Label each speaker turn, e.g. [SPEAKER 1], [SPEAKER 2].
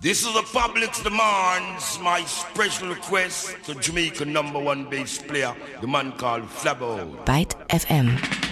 [SPEAKER 1] This is the public's demands, my special request to Jamaica #1 bass player, the man called Flabo.
[SPEAKER 2] Byte FM.